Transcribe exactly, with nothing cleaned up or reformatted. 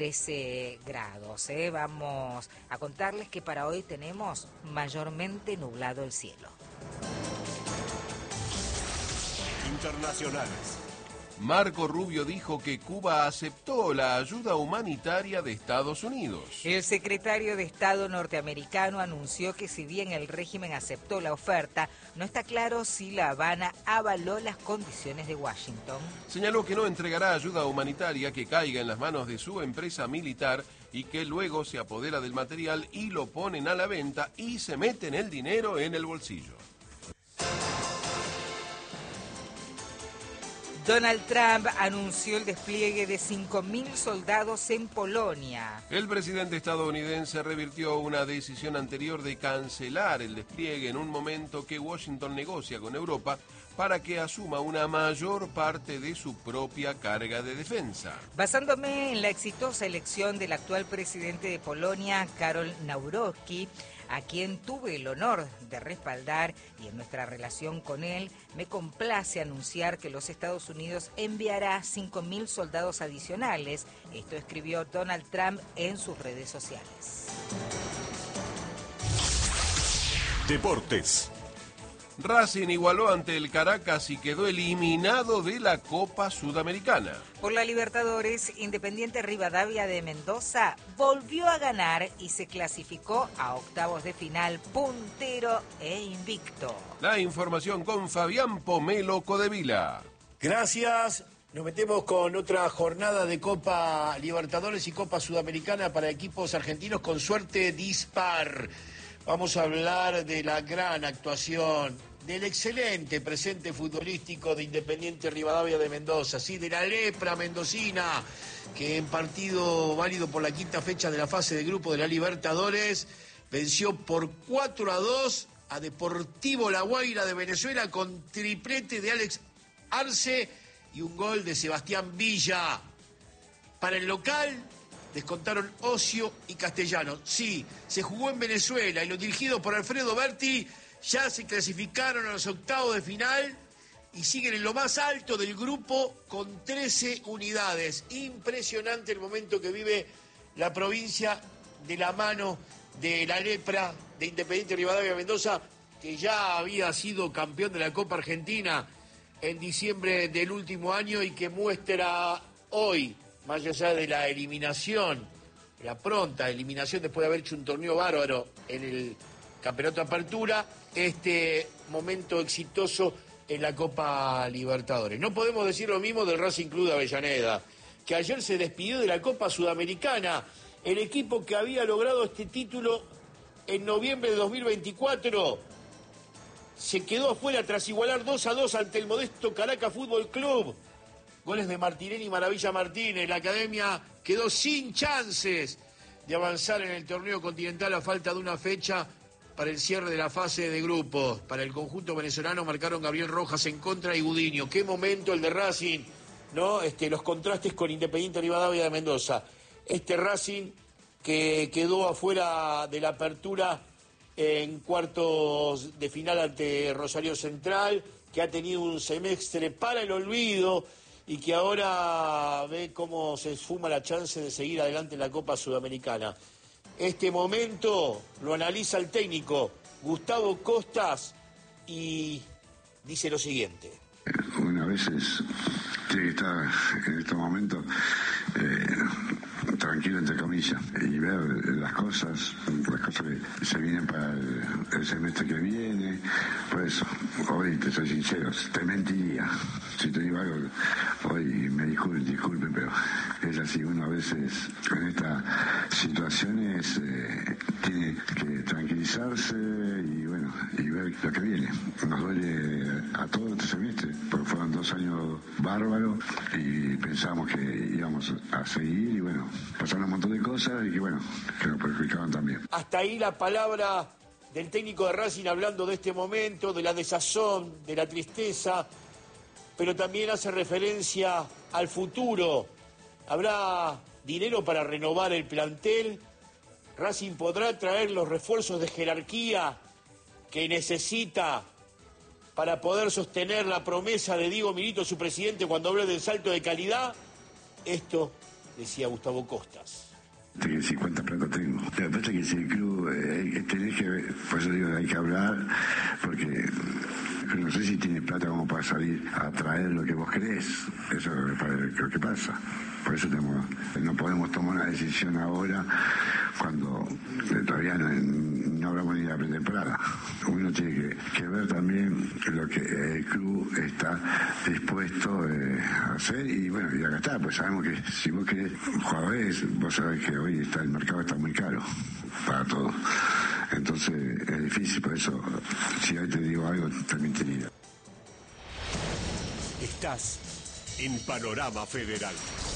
trece grados. ¿eh? Vamos a contarles que para hoy tenemos mayormente nublado el cielo. Internacionales. Marco Rubio dijo que Cuba aceptó la ayuda humanitaria de Estados Unidos. El secretario de Estado norteamericano anunció que si bien el régimen aceptó la oferta, no está claro si La Habana avaló las condiciones de Washington. Señaló que no entregará ayuda humanitaria que caiga en las manos de su empresa militar y que luego se apodera del material y lo ponen a la venta y se meten el dinero en el bolsillo. Donald Trump anunció el despliegue de cinco mil soldados en Polonia. El presidente estadounidense revirtió una decisión anterior de cancelar el despliegue en un momento que Washington negocia con Europa para que asuma una mayor parte de su propia carga de defensa. Basándome en la exitosa elección del actual presidente de Polonia, Karol Nawrocki, a quien tuve el honor de respaldar, y en nuestra relación con él, me complace anunciar que los Estados Unidos enviará cinco mil soldados adicionales. Esto escribió Donald Trump en sus redes sociales. Deportes. Racing igualó ante el Caracas y quedó eliminado de la Copa Sudamericana. Por la Libertadores, Independiente Rivadavia de Mendoza volvió a ganar y se clasificó a octavos de final puntero e invicto. La información con Fabián Pomelo Codevila. Gracias. Nos metemos con otra jornada de Copa Libertadores y Copa Sudamericana para equipos argentinos con suerte dispar. Vamos a hablar de la gran actuación, del excelente presente futbolístico de Independiente Rivadavia de Mendoza, sí, de la lepra mendocina, que en partido válido por la quinta fecha de la fase de grupo de la Libertadores venció por cuatro a dos a Deportivo La Guaira de Venezuela con triplete de Alex Arce y un gol de Sebastián Villa. Para el local descontaron Ocio y Castellanos. Sí, se jugó en Venezuela y los dirigidos por Alfredo Berti ya se clasificaron a los octavos de final y siguen en lo más alto del grupo con trece unidades. Impresionante el momento que vive la provincia de la mano de la lepra de Independiente Rivadavia Mendoza, que ya había sido campeón de la Copa Argentina en diciembre del último año y que muestra hoy, más allá de la eliminación, la pronta eliminación después de haber hecho un torneo bárbaro en el Campeonato Apertura, este momento exitoso en la Copa Libertadores. No podemos decir lo mismo del Racing Club de Avellaneda, que ayer se despidió de la Copa Sudamericana, el equipo que había logrado este título en noviembre de dos mil veinticuatro, se quedó afuera tras igualar dos a dos ante el modesto Caracas Fútbol Club. Goles de Martinelli y Maravilla Martínez. La academia quedó sin chances de avanzar en el torneo continental a falta de una fecha para el cierre de la fase de grupos. Para el conjunto venezolano marcaron Gabriel Rojas en contra y Gudiño. Qué momento el de Racing, ¿no? Este, los contrastes con Independiente Rivadavia de Mendoza. Este Racing que quedó afuera de la apertura en cuartos de final ante Rosario Central, que ha tenido un semestre para el olvido y que ahora ve cómo se esfuma la chance de seguir adelante en la Copa Sudamericana. Este momento lo analiza el técnico Gustavo Costas y dice lo siguiente. Una vez es, tiene que estar en estos momentos eh, tranquilo, entre comillas, y ver las cosas, las cosas que se vienen para el, el semestre que viene. Por eso, hoy te soy sincero, te mentiría si te digo algo, hoy me disculpen, disculpen, pero es así, uno a veces en estas situaciones eh, tiene que tranquilizarse y bueno, y ver lo que viene. Nos duele a todo este semestre, porque fueron dos años bárbaros y pensábamos que íbamos a seguir y bueno, pasaron un montón de cosas y que bueno, que nos perjudicaban también. Hasta ahí la palabra del técnico de Racing hablando de este momento, de la desazón, de la tristeza, pero también hace referencia al futuro. ¿Habrá dinero para renovar el plantel? ¿Racing podrá traer los refuerzos de jerarquía que necesita para poder sostener la promesa de Diego Milito, su presidente, cuando habló del salto de calidad? Esto decía Gustavo Costas. Que si cuánta plata tengo. Lo que pasa es que si el club, eh, tenés que ver, por eso digo, hay que hablar, porque no sé si tiene plata como para salir a traer lo que vos querés. Eso es lo que pasa. Por eso tenemos, no podemos tomar una decisión ahora cuando eh, todavía no, no hablamos ni de la pretemporada. Uno tiene que, que ver también lo que el club está dispuesto eh, a hacer y bueno, y acá está, pues sabemos que si vos querés jugadores, vos sabés que hoy está el mercado está muy caro para todos. Entonces es difícil, por eso si hoy te digo algo, también te diría. Estás en Panorama Federal.